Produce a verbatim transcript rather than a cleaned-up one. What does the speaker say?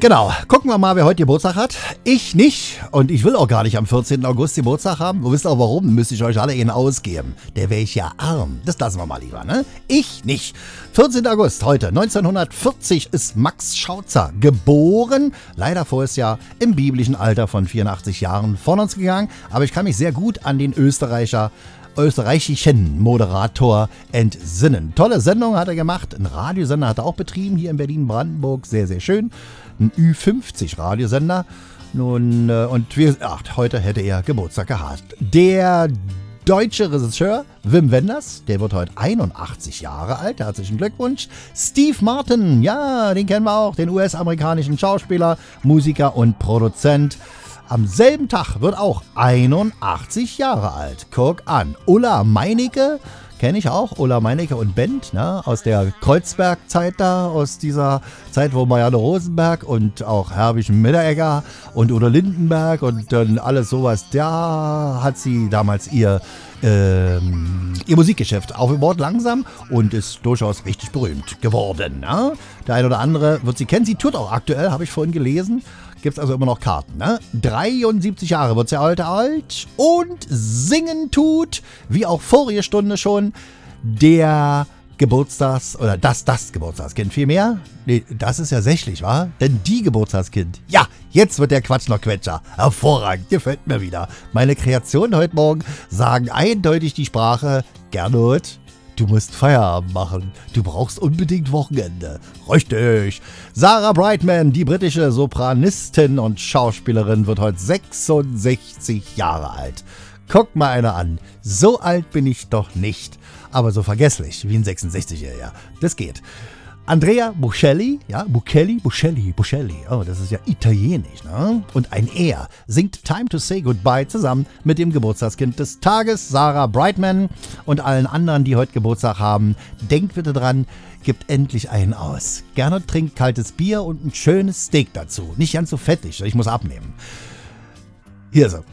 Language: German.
Genau, gucken wir mal, wer heute Geburtstag hat. Ich nicht und ich will auch gar nicht am vierzehnten August Geburtstag haben. Ihr wisst auch warum, müsste ich euch alle einen ausgeben. Der wäre ich ja arm. Das lassen wir mal lieber, ne? Ich nicht. vierzehnten August heute, neunzehnhundertvierzig, ist Max Schautzer geboren. Leider voriges Jahr im biblischen Alter von vierundachtzig Jahren von uns gegangen. Aber ich kann mich sehr gut an den Österreicher österreichischen Moderator entsinnen. Tolle Sendung hat er gemacht. Ein Radiosender hat er auch betrieben, hier in Berlin-Brandenburg. Sehr, sehr schön. Ein Ü fünfzig Radiosender. Nun, äh, und wie gesagt, heute hätte er Geburtstag gehabt. Der deutsche Regisseur Wim Wenders, der wird heute einundachtzig Jahre alt. Herzlichen Glückwunsch. Steve Martin, ja, den kennen wir auch. Den U S-amerikanischen Schauspieler, Musiker und Produzent. Am selben Tag wird auch einundachtzig Jahre alt. Guck an. Ulla Meinecke, kenne ich auch. Ulla Meinecke und Band, ne? Aus der Kreuzberg-Zeit da, aus dieser Zeit, wo Marianne Rosenberg und auch Herbig Mitteregger und Udo Lindenberg und dann alles sowas, da hat sie damals ihr, ähm, ihr Musikgeschäft aufgebaut langsam und ist durchaus richtig berühmt geworden. Ne? Der eine oder andere wird sie kennen. Sie tourt auch aktuell, habe ich vorhin gelesen. Gibt es also immer noch Karten, ne? dreiundsiebzig Jahre wird sie heute alt und singen tut, wie auch vorige Stunde schon, der Geburtstags- oder das, das Geburtstagskind vielmehr. Nee, das ist ja sächlich, wa? Denn die Geburtstagskind. Ja, jetzt wird der Quatsch noch Quetscher. Hervorragend, gefällt mir wieder. Meine Kreationen heute Morgen sagen eindeutig die Sprache, Gernot, du musst Feierabend machen. Du brauchst unbedingt Wochenende. Richtig. Sarah Brightman, die britische Sopranistin und Schauspielerin, wird heute sechsundsechzig Jahre alt. Guck mal einer an. So alt bin ich doch nicht. Aber so vergesslich wie ein sechsundsechzigjähriger. Das geht. Andrea Bocelli, ja, Bocelli, Bocelli, Bocelli, oh, das ist ja italienisch, ne? Und ein Er singt Time to Say Goodbye zusammen mit dem Geburtstagskind des Tages, Sarah Brightman, und allen anderen, die heute Geburtstag haben. Denkt bitte dran, gibt endlich einen aus. Gerne trinkt kaltes Bier und ein schönes Steak dazu. Nicht ganz so fettig, ich muss abnehmen. Hier ist er.